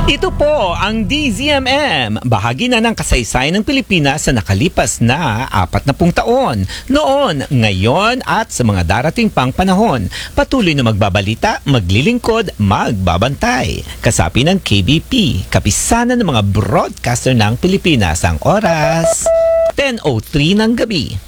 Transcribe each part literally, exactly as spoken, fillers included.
Ito po ang D Z M M, bahagi na ng kasaysayan ng Pilipinas sa nakalipas na apat na pung taon. Noon, ngayon at sa mga darating pang panahon, patuloy na magbabalita, maglilingkod, magbabantay. Kasapi ng K B P, kapisanan ng mga broadcaster ng Pilipinas. Ang oras, ten oh three ng gabi.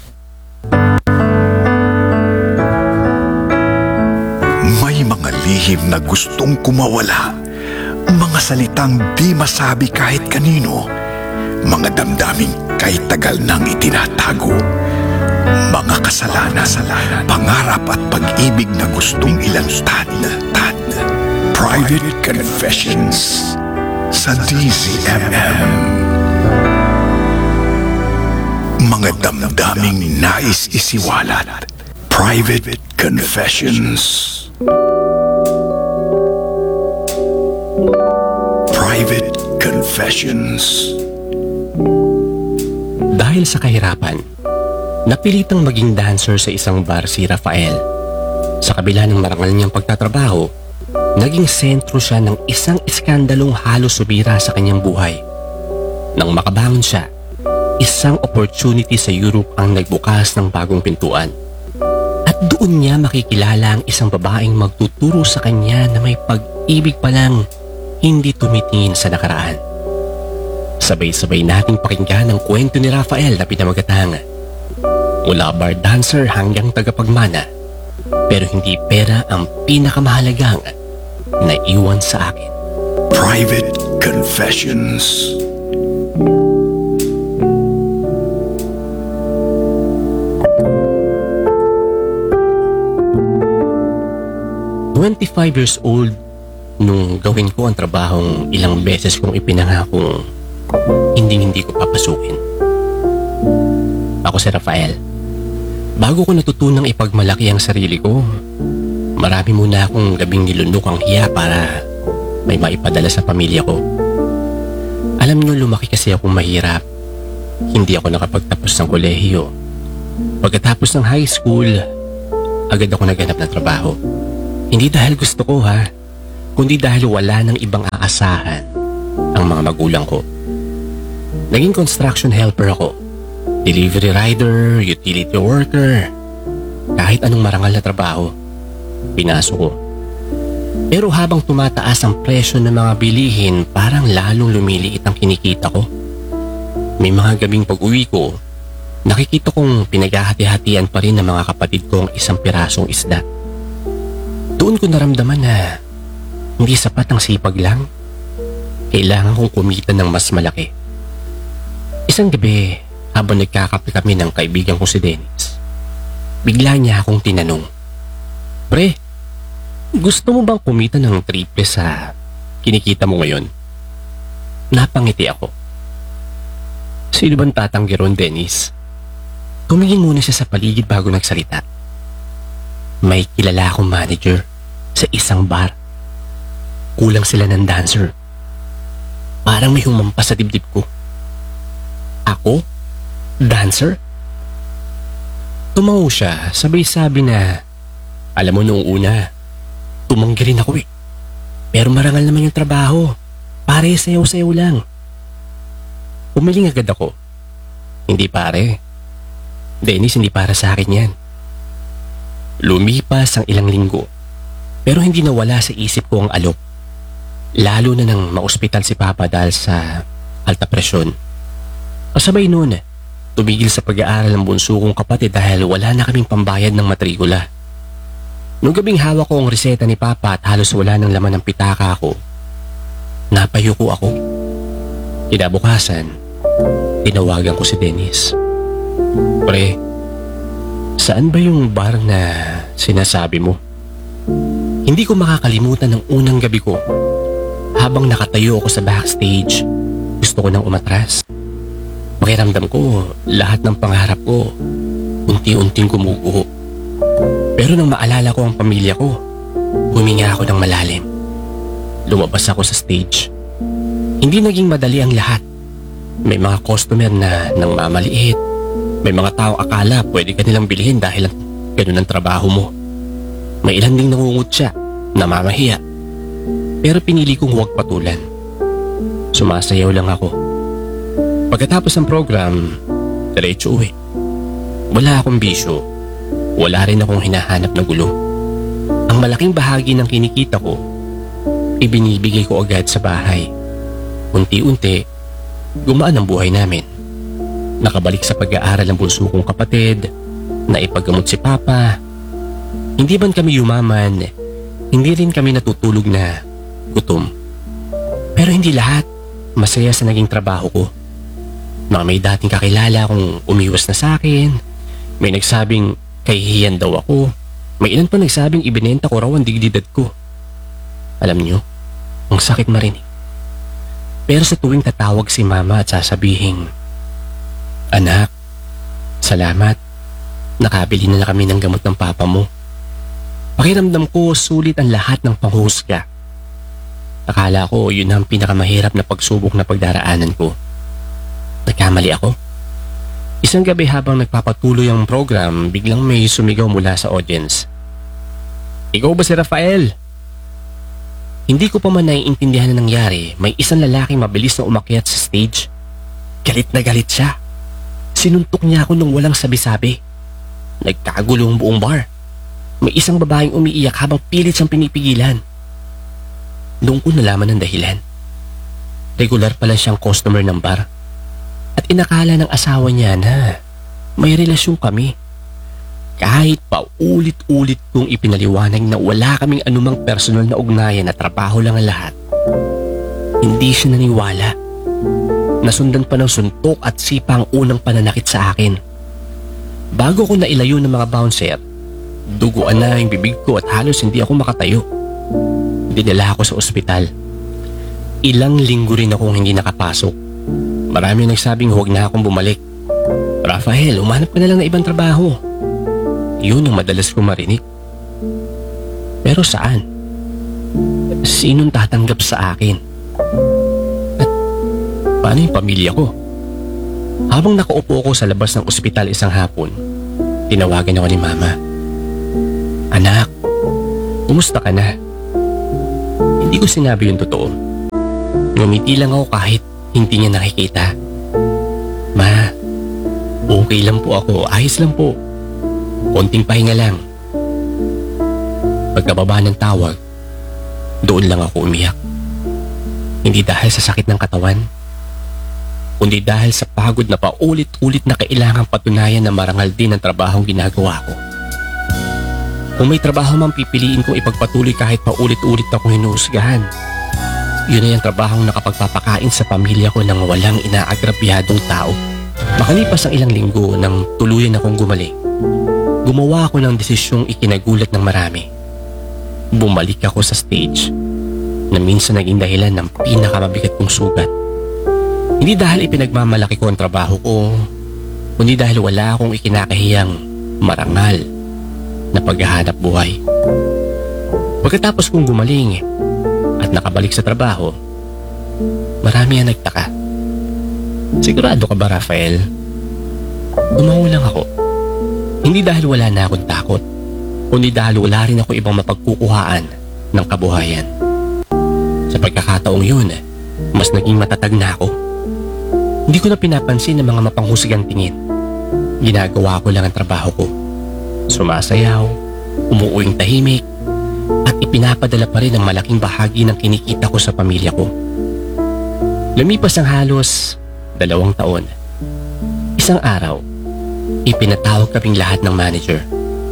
May mga lihim na gustong kumawala. Mga salitang di masabi kahit kanino. Mga damdaming kahit tagal nang itinatago. Mga kasalanan, pangarap at pag-ibig na gustong ilantad. Private Confessions sa D Z M M. Mga damdaming nais isiwalat. Private Confessions. Private Confessions. Dahil sa kahirapan, napilitang maging dancer sa isang bar si Rafael. Sa kabila ng marangal niyang pagtatrabaho, naging sentro siya ng isang iskandalong halos sumira sa kanyang buhay. Nang makabangon siya, isang opportunity sa Europe ang nagbukas ng bagong pintuan. At doon niya makikilala ang isang babaeng magtuturo sa kanya na may pag-ibig pa lang hindi tumitingin sa nakaraan. Sabay-sabay nating pakinggan ang kwento ni Rafael na pinamagatang mula bar dancer hanggang tagapagmana, pero hindi pera ang pinakamahalagang naiwan sa akin. Private Confessions. twenty-five years old nung gawin ko ang trabahong ilang beses kong ipinangakong hindi hindi ko papasukin. Ako si Rafael. Bago ko natutunang ipagmalaki ang sarili ko, marami muna akong gabing nilunok ang hiya para may maipadala sa pamilya ko. Alam niyo, lumaki kasi akong mahirap. Hindi ako nakapagtapos ng kolehiyo. Pagkatapos ng high school, agad ako naghanap ng trabaho. Hindi dahil gusto ko ha, kundi dahil wala nang ibang aasahan ang mga magulang ko. Naging construction helper ako, delivery rider, utility worker, kahit anong marangal na trabaho, pinasok ko. Pero habang tumataas ang presyo ng mga bilihin, parang lalong lumiliit ang kinikita ko. May mga gabing pag-uwi ko, nakikita kong pinaghahati-hatian pa rin ng mga kapatid ko ang isang pirasong isda. Doon ko naramdaman na hindi sapat ang sipag lang. Kailangan kong kumita ng mas malaki. Isang gabi, habang nagkakape kami ng kaibigan ko si Dennis, bigla niya akong tinanong, "Pre, gusto mo bang kumita ng triple sa kinikita mo ngayon?" Napangiti ako. Sino bang tatanggi ron, Dennis? Tumingin muna siya sa paligid bago nagsalita. May kilala akong manager sa isang bar. Kulang sila ng dancer. Parang may humampas sa dibdib ko. Ako? Dancer? Tumango siya, sabay sabi na, "Alam mo, noong una, tumanggi rin ako eh. Pero marangal naman yung trabaho. Pare, sayaw-sayaw lang." Umiling agad ako. "Hindi pare. Dennis, hindi para sa akin yan." Lumipas ang ilang linggo, pero hindi nawala sa isip ko ang alok. Lalo na nang maospital si Papa dahil sa alta presyon. Kasabay noon, tumigil sa pag-aaral ng bunso kong kapatid dahil wala na kaming pambayad ng matrikula. Nung gabing hawak ko ang reseta ni Papa at halos wala ng laman ng pitaka ko, napayuko ako. Kinabukasan, tinawagan ko si Dennis. "Pre, saan ba yung bar na sinasabi mo?" Hindi ko makakalimutan ng unang gabi ko. Habang nakatayo ako sa backstage, gusto ko nang umatras. Pakiramdam ko, lahat ng pangarap ko, unti-unting gumuguho. Pero nang maalala ko ang pamilya ko, huminga ako ng malalim. Lumabas ako sa stage. Hindi naging madali ang lahat. May mga customer na nang mamaliit. May mga tao akala pwede ka nilang bilhin dahil ganun ang trabaho mo. May ilan ding nangungutya, namamahiya. Pero pinili kong huwag patulan. Sumasayaw lang ako. Pagkatapos ng program, diretso uwi. Wala akong bisyo. Wala rin akong hinahanap na gulo. Ang malaking bahagi ng kinikita ko, ibinibigay ko agad sa bahay. Unti-unti, gumaan ang buhay namin. Nakabalik sa pag-aaral ng bunso kong kapatid, naipaggamot si Papa. Hindi man kami yumaman, hindi rin kami natutulog na gutom. Pero hindi lahat masaya sa naging trabaho ko. Mga may dating kakilala kong umiwas na sa akin, may nagsabing kahihiyan daw ako, may ilan pa nagsabing ibinenta ko raw ang dignidad ko. Alam niyo, ang sakit marinig. Pero sa tuwing tatawag si Mama at sasabihin, "Anak, salamat. Nakabili na, na kami ng gamot ng Papa mo." Pakiramdam ko sulit ang lahat ng panghuhusga. Akala ko yun ang pinakamahirap na pagsubok na pagdaraanan ko. Nagkamali ako. Isang gabi habang nagpapatuloy ang program, biglang may sumigaw mula sa audience. "Ikaw ba si Rafael?" Hindi ko pa man naiintindihan na nangyari, may isang lalaking mabilis na umakyat sa stage. Galit na galit siya. Sinuntok niya ako nung walang sabi-sabi. Nagkagulo ang buong bar. May isang babaeng umiiyak habang pilit siyang pinipigilan. Doon ko nalaman ang dahilan. Regular pala siyang customer ng bar. At inakala ng asawa niya na may relasyon kami. Kahit pa ulit-ulit kong ipinaliwanag na wala kaming anumang personal na ugnayan na trabaho lang ang lahat, hindi siya naniwala. Nasundan pa ng suntok at sipa ang unang pananakit sa akin. Bago ko nailayo ng mga bouncer, duguan na yung bibig ko at halos hindi ako makatayo. Dinala ako sa ospital. Ilang linggo rin akong hindi nakapasok. Marami ang nagsabing huwag na akong bumalik. "Rafael, umanap ka na lang ng ibang trabaho." Yun ang madalas ko marinig. Pero saan? Sinong tatanggap sa akin? At paano yung pamilya ko? Habang nakaupo ako sa labas ng ospital isang hapon, tinawagan ako ni Mama. "Anak, kumusta ka na?" Hindi ko sinabi yung totoo. Ngumiti lang ako kahit hindi niya nakikita. "Ma, okay lang po ako. Ayos lang po. Konting pahinga lang." Pagkababa ng tawag, doon lang ako umiyak. Hindi dahil sa sakit ng katawan, kundi dahil sa pagod na paulit-ulit na kailangang patunayan na marangal din ang trabahong ginagawa ko. Kung may trabaho mang pipiliin kong ipagpatuloy kahit paulit-ulit akong hinuhusgahan, yun ay ang trabahong nakapagpapakain sa pamilya ko ng walang inaagrabyadong tao. Makalipas ang ilang linggo nang tuluyan akong gumaling, gumawa ako ng desisyong ikinagulat ng marami. Bumalik ako sa stage na minsan naging dahilan ng pinakamabigat kong sugat. Hindi dahil ipinagmamalaki ko ang trabaho ko, kundi dahil wala akong ikinakahiyang marangal na paghahanap buhay. Pagkatapos kong gumaling at nakabalik sa trabaho, marami ang nagtaka. "Sigurado ka ba, Rafael?" Tumawa lang ako. Hindi dahil wala na akong takot, kundi dahil wala rin ako ibang mapagkukuhaan ng kabuhayan. Sa pagkakataong yun, mas naging matatag na ako. Hindi ko na pinapansin ng mga mapanghusgang tingin. Ginagawa ko lang ang trabaho ko. Sumasayaw, umuuwing tahimik, at ipinapadala pa rin ang malaking bahagi ng kinikita ko sa pamilya ko. Lumipas ang halos dalawang taon. Isang araw, ipinatawag kaming lahat ng manager.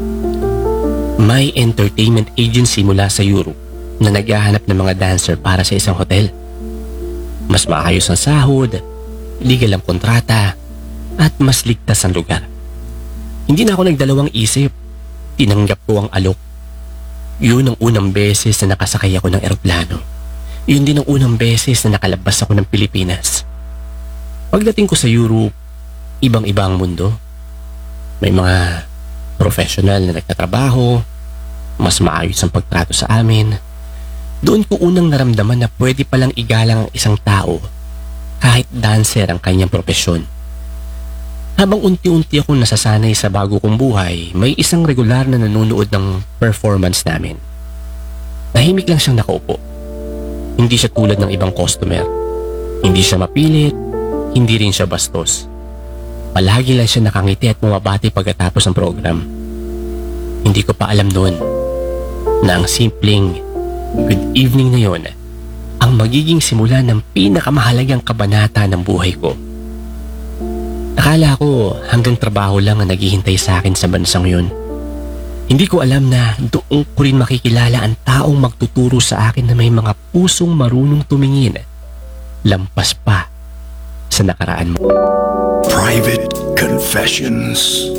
May entertainment agency mula sa Europe na naghahanap ng mga dancer para sa isang hotel. Mas maayos ang sahod, legal ang kontrata, at mas ligtas ang lugar. Hindi na ako nagdalawang isip. Tinanggap ko ang alok. Yun ang unang beses na nakasakay ako ng eroplano. Yun din ang unang beses na nakalabas ako ng Pilipinas. Pagdating ko sa Europe, ibang-iba ang mundo. May mga professional na nagtatrabaho, mas maayos ang pagtrato sa amin. Doon ko unang naramdaman na pwede palang igalang ang isang tao kahit dancer ang kanyang propesyon. Habang unti-unti akong nasasanay sa bago kong buhay, may isang regular na nanonood ng performance namin. Tahimik lang siyang nakaupo. Hindi siya tulad ng ibang customer. Hindi siya mapilit, hindi rin siya bastos. Palagi lang siya nakangiti at bumabati pagkatapos ng program. Hindi ko pa alam noon na ang simpleng good evening na yon ang magiging simula ng pinakamahalagang kabanata ng buhay ko. Akala ko hanggang trabaho lang ang naghihintay sa akin sa bansang yun. Hindi ko alam na doon ko rin makikilala ang taong magtuturo sa akin na may mga pusong marunong tumingin, lampas pa sa nakaraan mo. Private Confessions.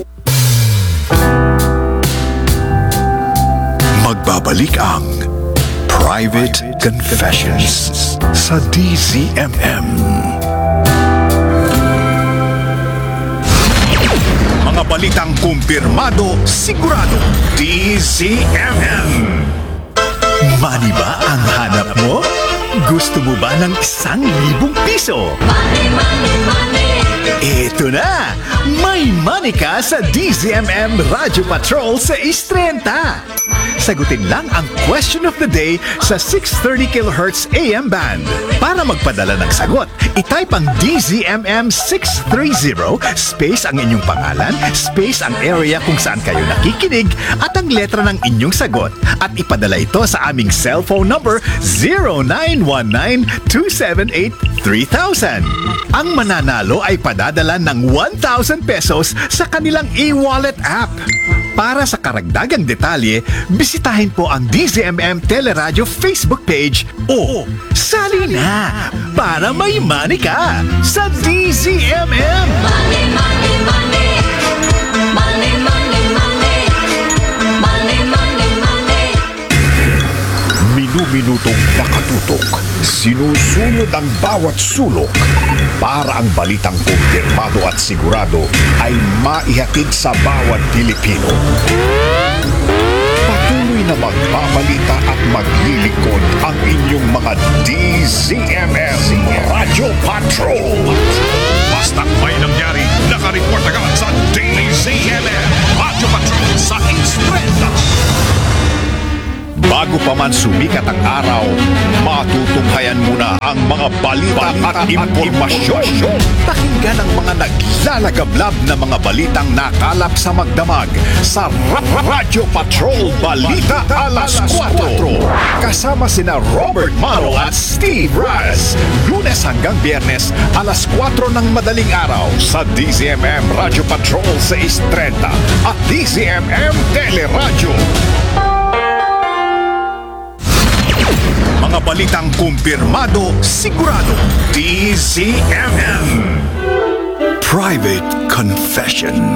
Magbabalik ang Private Confessions sa D Z M M. Mga balitang kumpirmado, sigurado, D Z M M. Money ba ang hanap mo? Gusto mo ba ng isang libong piso? Money, money, money. Ito na! May money ka sa D Z M M Radio Patrol sa Istrenta. Sagutin lang ang question of the day sa six thirty kilohertz A M band. Para magpadala ng sagot, itype ang D Z M M six thirty space ang inyong pangalan, space ang area kung saan kayo nakikinig at ang letra ng inyong sagot at ipadala ito sa aming cellphone number zero nine one nine two seven eight three thousand. Ang mananalo ay padadala ng one thousand pesos sa kanilang e-wallet app. Para sa karagdagang detalye, bisitahin po ang D Z M M Teleradio Facebook page o sali na para may money ka sa D Z M M. Money, money, money. Money, money, money. Money, money, money. Minu-minutong nakatutok, sinusunod ang bawat sulok para ang balitang kumpirmado at sigurado ay maihatid sa bawat Pilipino. Patuloy na magbabalita at maglilingkod ang inyong mga D Z M M Radio Patrol. Basta't may nangyari, nakareport agad sa D Z M M Radio Patrol sa Istrenta. Bago pa man sumikat ang araw, matutunghayan muna ang mga balita at impormasyon. Pakinggan ang mga naglalagablab na mga balitang nakalap sa magdamag sa Ra- Ra- Radio Patrol Balita Alas kwatro. Kasama sina Robert Maro at Steve Raz. Lunes hanggang Biyernes, alas kwatro ng madaling araw sa D Z M M Radio Patrol sa Istrenta at D Z M M Teleradio. Mga balitang kumpirmado, sigurado, D Z M M. Private Confessions.